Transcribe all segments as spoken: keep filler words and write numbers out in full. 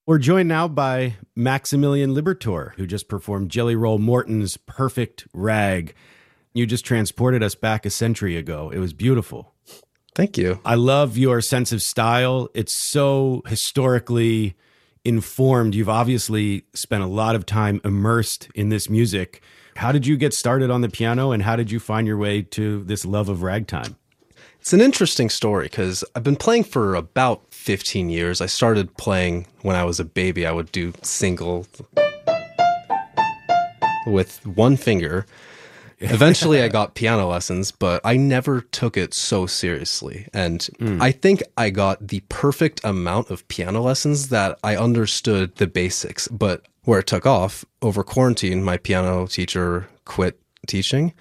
We're joined now by Maximilian Libertor, who just performed Jelly Roll Morton's Perfect Rag. You just transported us back a century ago. It was beautiful. Thank you. I love your sense of style. It's so historically informed. You've obviously spent a lot of time immersed in this music. How did you get started on the piano, and how did you find your way to this love of ragtime? It's an interesting story because I've been playing for about fifteen years. I started playing when I was a baby. I would do single with one finger. Eventually, I got piano lessons, but I never took it so seriously. And mm. I think I got the perfect amount of piano lessons that I understood the basics. But where it took off, over quarantine, my piano teacher quit teaching.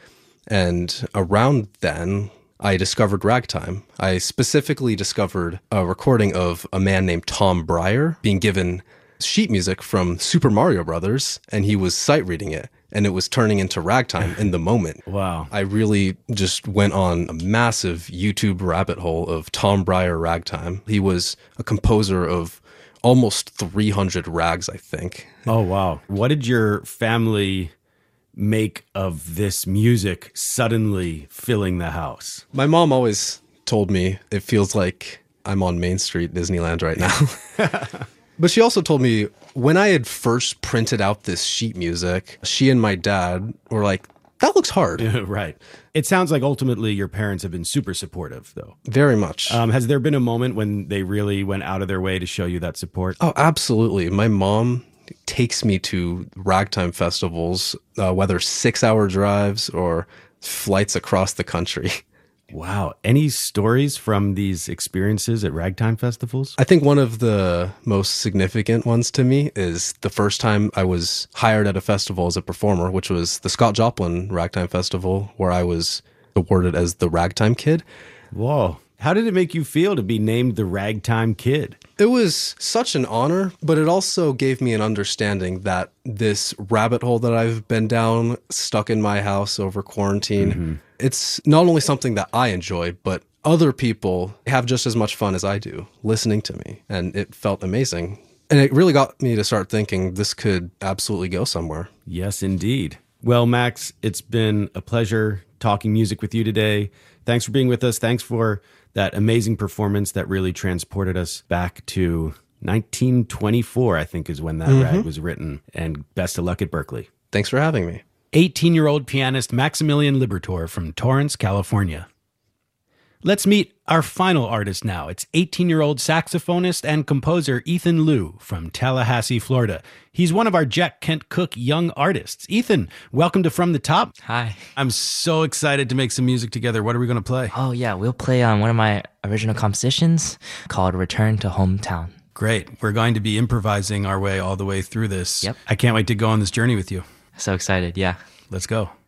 And around then, I discovered ragtime. I specifically discovered a recording of a man named Tom Breyer being given sheet music from Super Mario Brothers, and he was sight reading it. And it was turning into ragtime in the moment. Wow. I really just went on a massive YouTube rabbit hole of Tom Breyer ragtime. He was a composer of almost three hundred rags, I think. Oh, wow. What did your family make of this music suddenly filling the house? My mom always told me it feels like I'm on Main Street, Disneyland right now. But she also told me when I had first printed out this sheet music, she and my dad were like, that looks hard. Right. It sounds like ultimately your parents have been super supportive, though. Very much. Um, has there been a moment when they really went out of their way to show you that support? Oh, absolutely. My mom takes me to ragtime festivals, uh, whether six-hour drives or flights across the country. Wow. Any stories from these experiences at ragtime festivals? I think one of the most significant ones to me is the first time I was hired at a festival as a performer, which was the Scott Joplin Ragtime Festival, where I was awarded as the Ragtime Kid. Whoa. How did it make you feel to be named the Ragtime Kid? It was such an honor, but it also gave me an understanding that this rabbit hole that I've been down, stuck in my house over quarantine, mm-hmm. it's not only something that I enjoy, but other people have just as much fun as I do listening to me. And it felt amazing. And it really got me to start thinking this could absolutely go somewhere. Yes, indeed. Well, Max, it's been a pleasure talking music with you today. Thanks for being with us. Thanks for that amazing performance that really transported us back to nineteen twenty-four, I think is when that mm-hmm. rag was written. And best of luck at Berklee. Thanks for having me. eighteen-year-old pianist Maximilian Libertor from Torrance, California. Let's meet our final artist now. It's eighteen-year-old saxophonist and composer Ethan Liu from Tallahassee, Florida. He's one of our Jack Kent Cooke young artists. Ethan, welcome to From the Top. Hi. I'm so excited to make some music together. What are we going to play? Oh, yeah. We'll play um, one of my original compositions called Return to Hometown. Great. We're going to be improvising our way all the way through this. Yep. I can't wait to go on this journey with you. So excited. Yeah. Let's go.